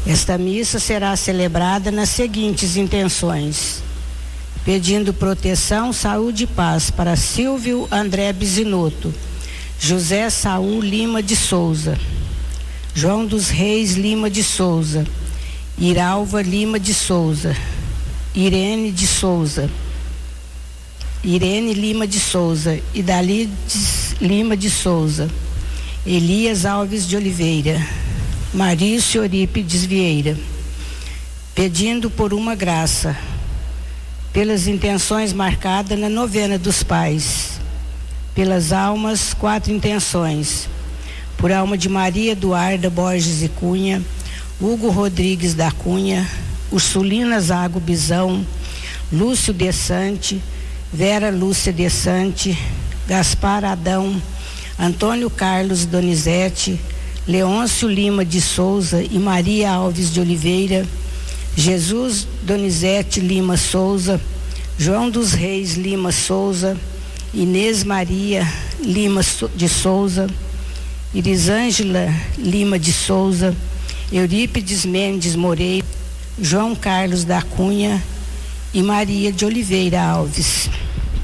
Esta missa será celebrada nas seguintes intenções: pedindo proteção, saúde e paz para Silvio André Bisinotto, José Saul Lima de Souza, João dos Reis Lima de Souza, Iralva Lima de Souza, Irene Lima de Souza, Idalides Lima de Souza, Elias Alves de Oliveira, Marício Eurípides Vieira, pedindo por uma graça, pelas intenções marcadas na novena dos pais, pelas almas, 4 intenções: por alma de Maria Eduarda Borges e Cunha, Hugo Rodrigues da Cunha, Ursulina Zago Bizão, Lúcio Desante, Vera Lúcia Desante, Gaspar Adão, Antônio Carlos Donizete, Leôncio Lima de Souza e Maria Alves de Oliveira, Jesus Donizete Lima Souza, João dos Reis Lima Souza, Inês Maria Lima de Souza, Irisângela Lima de Souza, Eurípides Mendes Moreira, João Carlos da Cunha e Maria de Oliveira Alves.